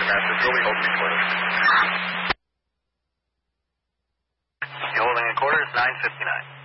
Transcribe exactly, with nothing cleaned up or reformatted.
Master, Philly holding in quarters. You holding in quarters, nine fifty-nine.